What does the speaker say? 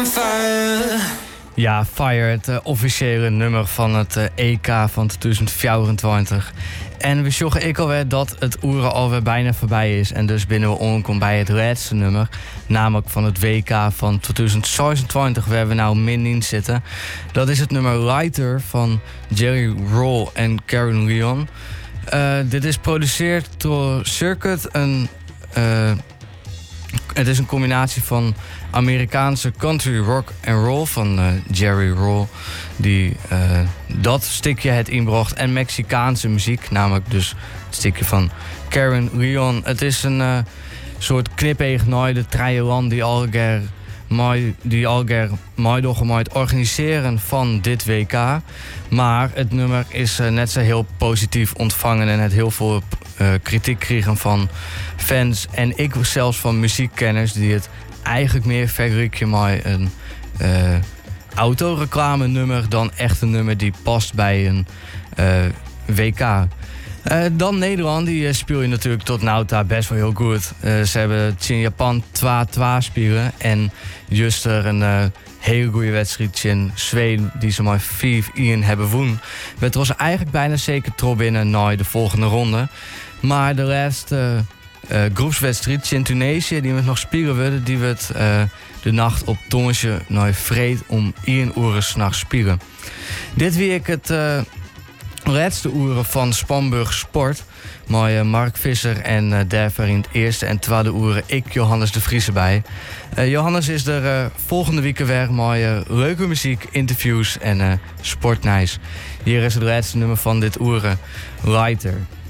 Ja, Fire, het officiële nummer van het EK van 2024. En we zorgen ik alweer dat het oeren alweer bijna voorbij is. En dus binnen we onkom bij het laatste nummer. Namelijk van het WK van 2026, waar we nou middenin zitten. Dat is het nummer Lighter van Jerry Roll en Karen Leon. Dit is geproduceerd door Circuit. Het is een combinatie van Amerikaanse country rock en roll van Jerry Roll, die dat stukje het inbracht, en Mexicaanse muziek, namelijk dus het stukje van Karen Leon. Het is een soort knipeeg nooide trialan die alger mooi doorgemaakt organiseren van dit WK. Maar het nummer is net zo heel positief ontvangen en het heel veel kritiek kregen van fans en ik zelfs van muziekkenners die het eigenlijk meer vergelijken met een autoreclame nummer dan echt een nummer die past bij een WK. Dan Nederland, die speel je natuurlijk tot nou toe best wel heel goed. Ze hebben het in Japan 2-2 spelen en juist er een hele goede wedstrijd in Zweden die ze maar 4-1 hebben gewonnen. We was eigenlijk bijna zeker trop binnen naar de volgende ronde. Maar de laatste groepswedstrijd in Tunesië, die we nog spelen willen, die we de nacht op Tonsje naar Vreed om 1 uur 's nachts spelen. Dit week het laatste uren van Spanburg Sport. Met Mark Visser en daarvoor in het eerste en tweede uren ik, Johannes de Vries, erbij. Johannes is er volgende week weer met leuke muziek, interviews en sportnice. Hier is het laatste nummer van dit uren, Lighter.